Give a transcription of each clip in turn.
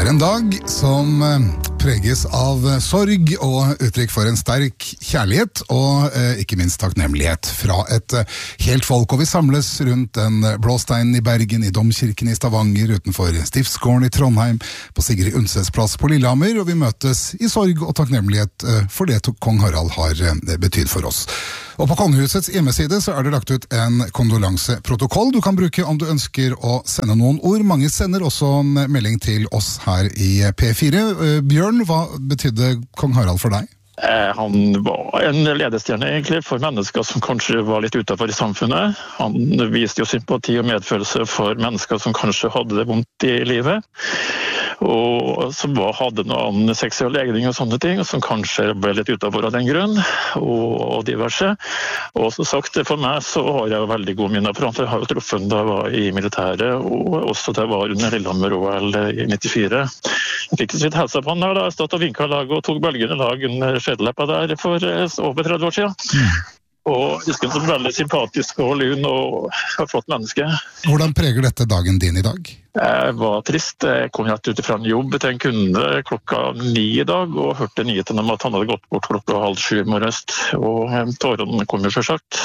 Det en dag som preges av sorg og uttrykk for en sterk kjærlighet og ikke minst takknemlighet fra et helt folk. Og vi samles rundt en blåstein i Bergen, i Domkirken i Stavanger, utenfor Stiftsgården i Trondheim, på Sigrid Undsets plass på Lillehammer, og vi møtes i sorg og takknemlighet for det kong Harald har betydd for oss. Og på Kongehusets hjemmeside så det lagt ut en kondolanseprotokoll du kan bruke om du ønsker å sende noen ord. Mange sender også en melding til oss her i P4. Bjørn, hva betydde kong Harald for deg? Han var en ledestjerne egentlig for mennesker som kanskje var litt utenfor i samfunnet. Han viste jo sympati og medfølelse for mennesker som kanskje hadde det vondt i livet, og som hadde noen seksuell legning og sånne ting, som kanskje ble litt utenfor av den grunn, og diverse. Og som sagt, for meg så har jeg veldig gode minner for han, for jeg har jo truffet da jeg var i militæret, og også da jeg var under Lillehammer-OL i 94. Jeg fikk sitt helse på han der, da jeg stod og vinket lag og tok bølgende lag under skjedeleppa der for over 30 år siden. Og jeg husker han som veldig sympatisk og lun og flott menneske. Hvordan preger dette dagen din i dag? Jeg var trist. Jeg kom rett ut fra en jobb til en kunde klokka 9 i dag, og hørte nyheten om at han hadde gått bort klokka 6:30 i morges. Og tårene kom jo selvsagt.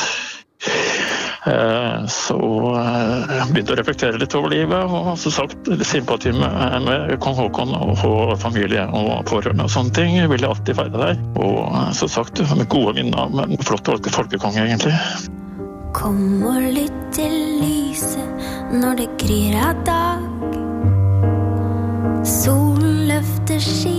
Så jeg begynte å reflektere litt over livet, og som sagt, sympati med kong Håkon og familie og pårørende og sånne ting vil jeg alltid feire der. Og som sagt, med gode minner, men flott folkekonge egentlig. Kom og lytt til lyset når det gryr av dag. Solen løfter ski